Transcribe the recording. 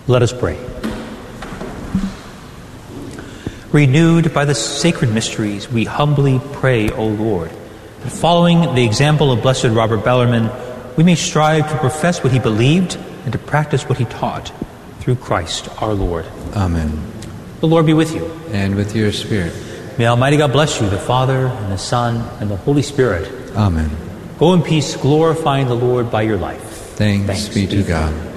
Let us pray. Renewed by the sacred mysteries, we humbly pray, O Lord, that following the example of Blessed Robert Bellarmine, we may strive to profess what he believed and to practice what he taught, through Christ our Lord. Amen. The Lord be with you. And with your spirit. May Almighty God bless you, the Father, and the Son, and the Holy Spirit. Amen. Go in peace, glorifying the Lord by your life. Thanks be to God.